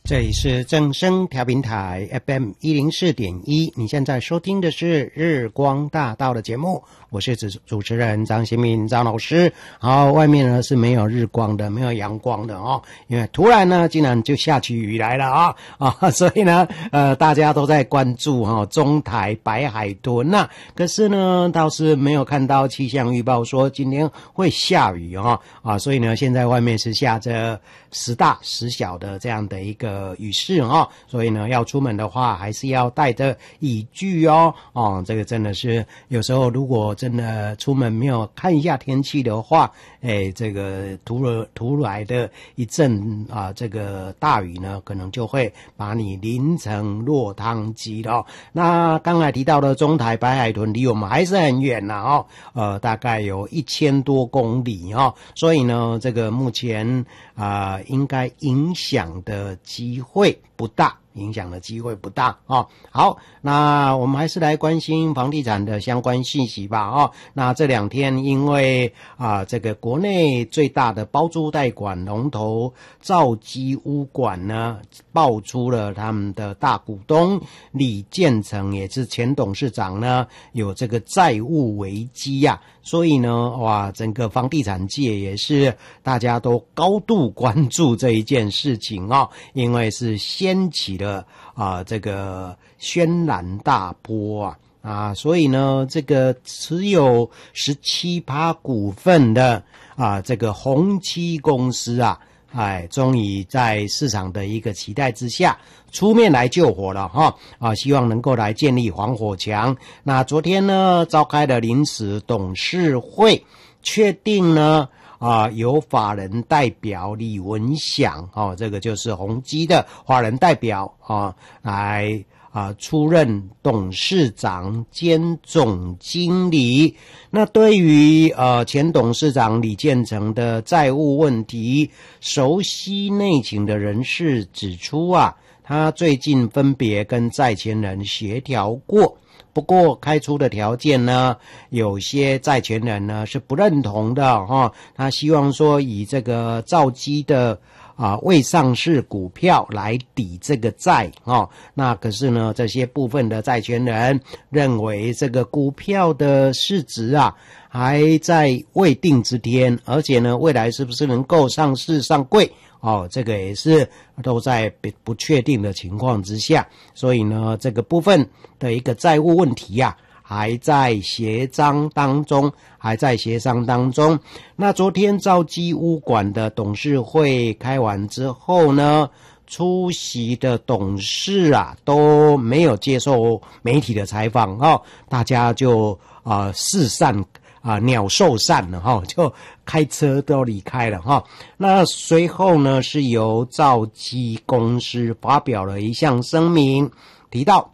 这里是正声调频台 FM 104.1，你现在收听的是日光大道的节目，我是主持人张新民张老师。好，外面呢是没有日光的，没有阳光的哦，因为突然呢竟然就下起雨来了所以呢大家都在关注中台白海豚可是呢倒是没有看到气象预报说今天会下雨所以呢现在外面是下着时大时小的这样的一个雨势所以呢要出门的话还是要带着雨具这个真的是有时候如果真的出门没有看一下天气的话，这个突来的一阵这个大雨呢可能就会把你淋成落汤鸡了那刚才提到的中台白海豚离我们还是很远大概有1000多公里所以呢这个目前应该影响的机会不大好，那我们还是来关心房地产的相关信息吧那这2天因为这个国内最大的包租代管龙头兆基屋管呢爆出了他们的大股东李建成也是前董事长呢有这个债务危机所以呢整个房地产界也是大家都高度关注这一件事情因为是掀起了这个轩然大波所以呢这个持有 17% 股份的这个宏基公司终于在市场的一个期待之下出面来救火了希望能够来建立防火墙。那昨天呢召开了临时董事会，确定呢由法人代表李文祥这个就是宏基的法人代表来出任董事长兼总经理。那对于前董事长李建成的债务问题，熟悉内情的人士指出他最近分别跟债权人协调过，不过开出的条件呢有些债权人呢是不认同的他希望说以这个兆基的未上市股票来抵这个债那可是呢这些部分的债权人认为这个股票的市值还在未定之天，而且呢未来是不是能够上市上柜这个也是都在不确定的情况之下，所以呢这个部分的一个债务问题还在协商当中。那昨天兆基屋管的董事会开完之后呢，出席的董事都没有接受媒体的采访大家就四散鸟兽散了就开车都离开了那随后呢是由兆基公司发表了一项声明，提到